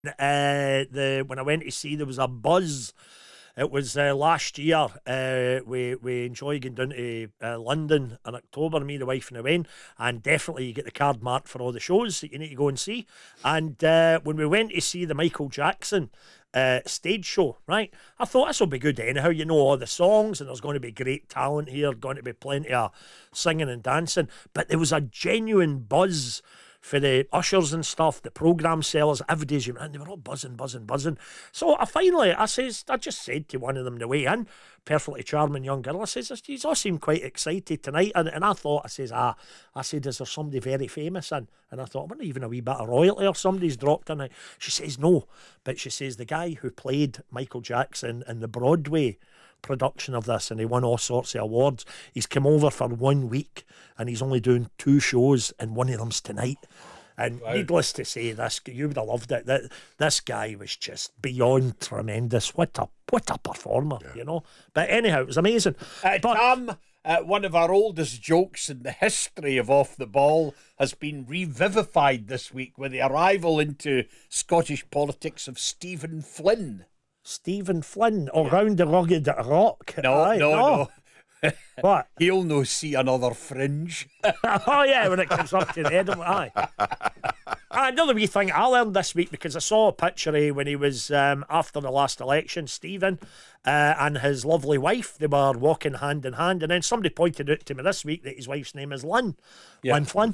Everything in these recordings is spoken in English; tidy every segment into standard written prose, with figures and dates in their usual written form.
When I went to see, there was a buzz. It was last year. We enjoy going down to London in October, me, the wife, and the Wayne, and definitely you get the card marked for all the shows that you need to go and see. And when we went to see the Michael Jackson stage show, right, I thought this will be good anyhow. You know all the songs, and there's going to be great talent here, going to be plenty of singing and dancing. But there was a genuine buzz for the ushers and stuff, the programme sellers, everybody's, and they were all buzzing. So I just said to one of them on the way in, perfectly charming young girl, I says, you all seem quite excited tonight. And I thought, is there somebody very famous in? And I thought, wasn't even a wee bit of royalty or somebody's dropped in it? She says, no. But she says, the guy who played Michael Jackson in the Broadway production of this, and he won all sorts of awards, he's come over for 1 week and he's only doing 2 shows, and one of them's tonight. And needless to say, you would have loved it. This guy was just beyond tremendous. What a performer, you know. But anyhow, it was amazing. Tom, one of our oldest jokes in the history of Off the Ball has been revivified this week with the arrival into Scottish politics of Stephen Flynn. Stephen Flynn, round the rugged rock. No. What? He'll no see another fringe. Oh yeah, when it comes up to the Edinburgh, aye. Another wee thing I learned this week, because I saw a picture when he was after the last election, Stephen and his lovely wife, they were walking hand in hand, and then somebody pointed out to me this week that his wife's name is Lynn. Yeah. Lynn Flynn.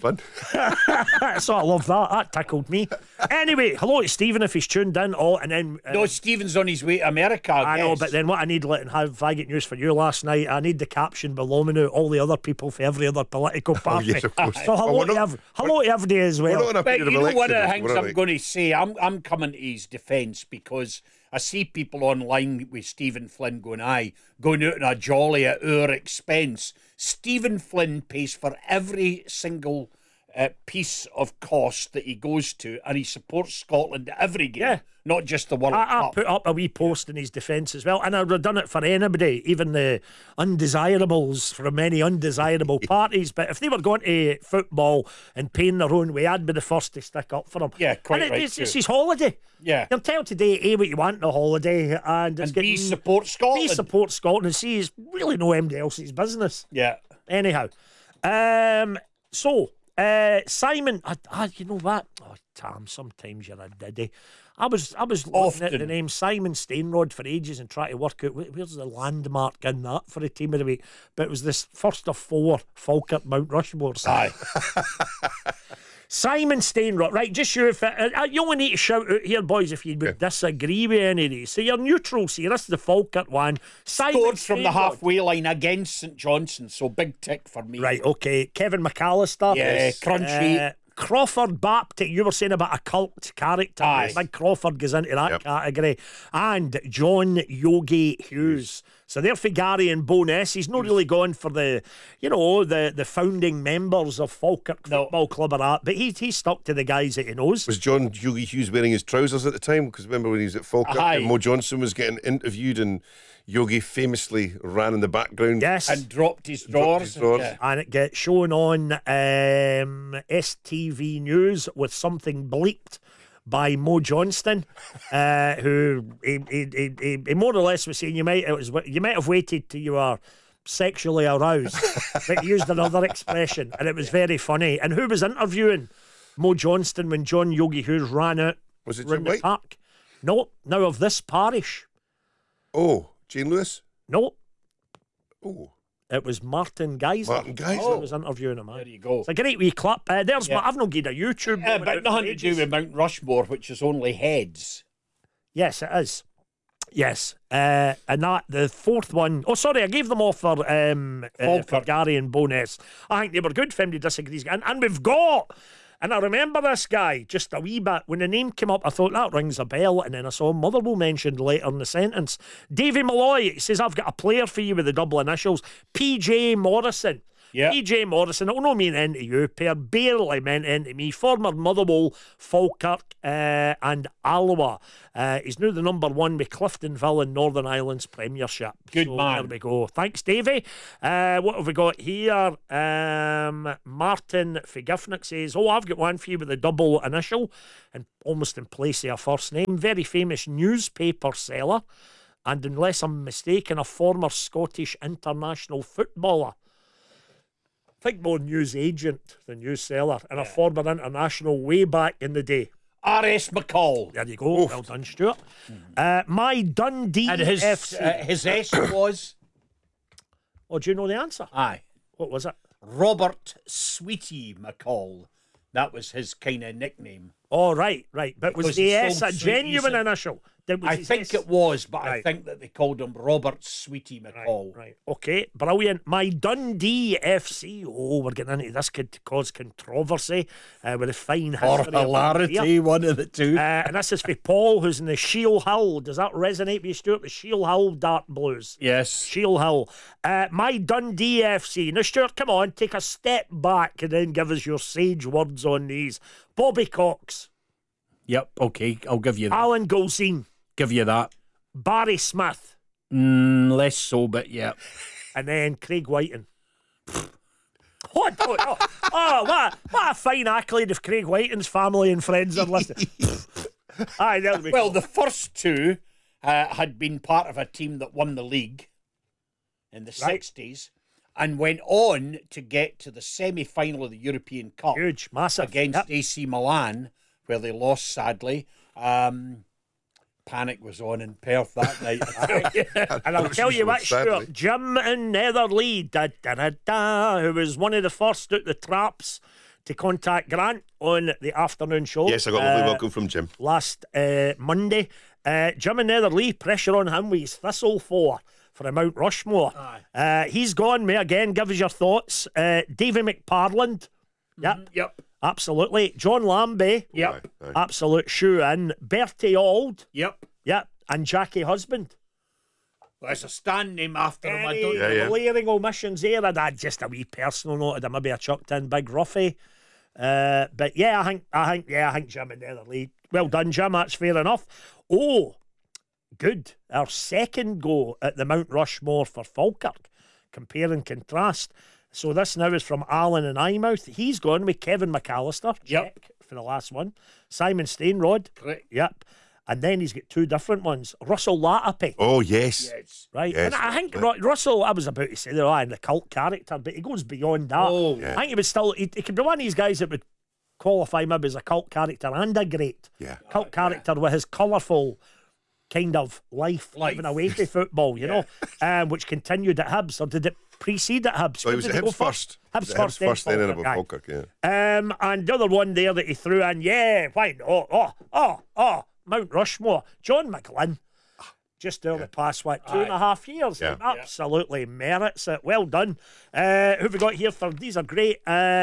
So I love that tickled me. Anyway, hello to Stephen if he's tuned in. And then no, Stephen's on his way to America, I know, but then what I need, if I get news for you last night, I need the caption below me now, all the other people for every other political party. Yes, of course. So hello to everybody as well. But you know one of the things I'm going to say, I'm coming to his defence, because I see people online with Stephen Flynn going out in a jolly at our expense. Stephen Flynn pays for every single piece of cost that he goes to, and he supports Scotland at every game, not just the World Cup. I put up a wee post in his defence as well, and I would have done it for anybody, even the undesirables from many undesirable parties. But if they were going to football and paying their own way, I'd be the first to stick up for them. Yeah, quite and right. It's his holiday. Yeah, you're entitled to do A, what you want on a holiday, and B, support Scotland. B, support Scotland, and C, is really no anybody else's business. Yeah. Anyhow, Simon, you know what? Oh, Tam, sometimes you're a diddy. I was looking at the name Simon Stainrod for ages and trying to work out where's the landmark in that for a team of the week. But it was this first of 4 Falkirk Mount Rushmores. Aye. Simon Stainrod, right? Just sure if you only need to shout out here, boys, if you would disagree with any of these. So you're neutrals here. This is the Falkirk one. Simon scored from the halfway line against St Johnstone, so big tick for me. Right, okay. Kevin McAllister. Yeah, crunchy. Crawford Baptist, you were saying about a cult character. Aye. Big Crawford goes into that category. And John Yogi Hughes. So they're for Gary and Bowness. He's not really gone for the founding members of Falkirk Football Club or that, but he stuck to the guys that he knows. Was John Yogi Hughes wearing his trousers at the time? Because remember when he was at Falkirk and Mo Johnson was getting interviewed, and Yogi famously ran in the background. Yes. And dropped his drawers. And it gets shown on STV News with something bleeped by Mo Johnston, who he more or less was saying you might have waited till you were sexually aroused, but he used another expression, and it was very funny. And who was interviewing Mo Johnston when John Yogi Hughes ran out? Was it Jim White? Park? No, now of this parish. Oh, Jane Lewis? No. Oh. It was Martin Geiser. Martin Geiser. I was interviewing him. There you go. It's a great wee clip. I've not given a YouTube. But nothing to do with Mount Rushmore, which is only heads. Yes, it is. Yes. And that, the fourth one. Oh, sorry, I gave them all for Gary and Bowness. I think they were good. Family disagrees. And we've got. And I remember this guy just a wee bit. When the name came up, I thought that rings a bell. And then I saw Motherwell mentioned later in the sentence. Davy Malloy, he says, I've got a player for you with the double initials. PJ Morrison. Yeah. PJ Morrison, it'll no mean anything to you, pair barely meant anything to me. Former Motherwell, Falkirk, and Alloa. He's now the number 1 with Cliftonville in Northern Ireland's Premiership. Good man. There we go. Thanks, Davey. What have we got here? Martin Figifnick says, I've got one for you with a double initial and almost in place of a first name. Very famous newspaper seller, and unless I'm mistaken, a former Scottish international footballer. I think more news agent than news seller, and a former international way back in the day. R.S. McCall. There you go. Well done, Stuart. My Dundee And FC. his S was? Oh, do you know the answer? Aye. What was it? Robert Sweetie McCall. That was his kind of nickname. Oh, right. But was Because the he S sold a genuine sweeties. initial? Was I his think S- it was, but I Right. think that they called him Robert Sweetie McCall. Right. Okay. Brilliant. My Dundee FC. Oh, we're getting into this. Could cause controversy with a fine Or history of Dundee. hilarity, one of the two. And this is for Paul, who's in the Shield Hill. Does that resonate with you, Stuart? The Shield Hill Dart Blues. Yes. Shield Hill. My Dundee FC. Now, Stuart, come on, take a step back and then give us your sage words on these. Bobby Cox, Yep, okay, I'll give you that. Alan Golseen, Give you that. Barry Smith, Less so, but yeah. and then Craig Whiting. What a fine accolade if Craig Whiting's family and friends are listening. Aye, there we Well, go. the first two had been part of a team that won the league in the Right. 60s and went on to get to the semi-final of the European Cup Huge, massive. against Yep. AC Milan, where they lost sadly. Panic was on in Perth that night. I tell you. And I'll tell you what, Stuart, Jim in Netherlee, who was one of the first out the traps to contact Grant on the afternoon show. Yes, I got a lovely welcome from Jim. Last Monday. Jim in Netherlee, pressure on him with his Thistle for a Mount Rushmore. He's gone, may again give us your thoughts. Davy McParland. Yep. Yep. Absolutely. John Lambie. Yep. Aye. Absolute shoe in. Bertie Auld. Yep. Yep. And Jackie Husband. Well, it's a stand name after him. I Any don't Yeah, yeah. glaring omissions there? I'd add just a wee personal note that maybe I chucked in Big Ruffy. But yeah, I think Jim in Netherlee. Well done, Jim. That's fair enough. Oh, good. Our second go at the Mount Rushmore for Falkirk. Compare and contrast. So this now is from Alan in Eyemouth. He's gone with Kevin McAllister. Yep. Check for the last one. Simon Stainrod. Correct. Yep. And then he's got two different ones. Russell Latapy. Oh, yes. Yes. Right, Yes, and I think right. Russell, I was about to say that, and the cult character, but he goes beyond that. Oh, Yeah. I think he would still, he could be one of these guys that would qualify maybe as a cult character and a great Yeah. cult character with his colourful kind of life, Life. even away from football, you know, which continued at Hibs, or did it precede at Hibs? So he was When at did it Hibs go first. Hibs It was first, Hibs first, then in Falkirk, about aye. Falkirk, yeah. And the other one there that he threw in, why not? Mount Rushmore, John McGlynn. Just over the past, 2.5 years. Yeah. Absolutely merits it. Well done. Who have we got here for? These are great.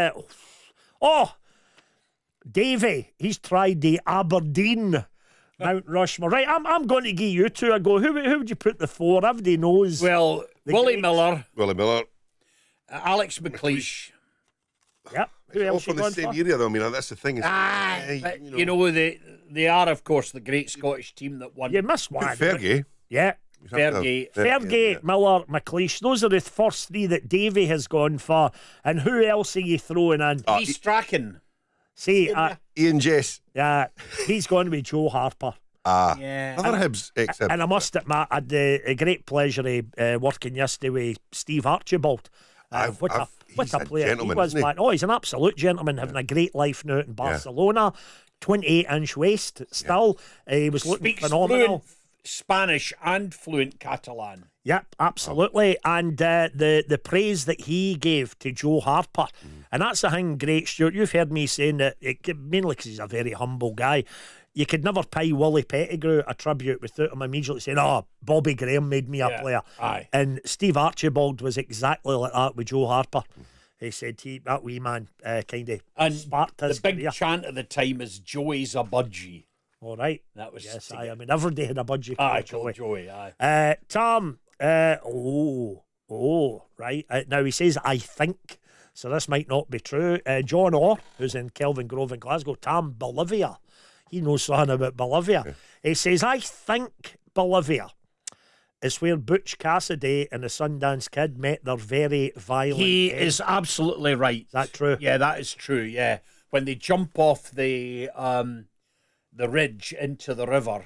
Davey. He's tried the Aberdeen Mount Rushmore. Right, I'm going to give you two a go. Who would you put the four? Everybody knows. Well, The Willie greats. Miller, Willie Miller. Alex McLeish. Yep. Who All else you from the going same for? area, though. I mean, that's the thing. But, you know, they are, of course, the great Scottish team that won. You missed one. Fergie. Yeah. Fergie. Fergie, Miller, McLeish. Those are the first three that Davey has gone for. And who else are you throwing in? He's Strachan. See, Ian Jess. he's gone with Joe Harper. Yeah. Another Hibs, ex-Hibs. And I must admit, I had a great pleasure of working yesterday with Steve Archibald. What a he's a player gentleman, he was, isn't he? man. Oh, he's an absolute gentleman, having a great life now in Barcelona. 28-inch waist still. He was looking Speaks phenomenal. fluent Spanish and fluent Catalan. Yep, absolutely. And the praise that he gave to Joe Harper, and that's the thing, great, Stuart. You've heard me saying that, mainly because he's a very humble guy. You could never pay Willie Pettigrew a tribute without him immediately saying, Bobby Graham made me a player. Aye. And Steve Archibald was exactly like that with Joe Harper. He said that wee man kind of And sparked his the big career. chant at the time is Joey's a budgie. All right. That was Yes, to I get- mean, every day had a budgie. Aye, for Joey. Joey, aye. Tom, right. Now he says, I think So this might not be true. John Orr, who's in Kelvin Grove in Glasgow, Tam Bolivia. He knows something about Bolivia. He says, I think Bolivia is where Butch Cassidy and the Sundance Kid met their very violent He end. is absolutely right. Is that true? Yeah, that is true, yeah. When they jump off the ridge into the river,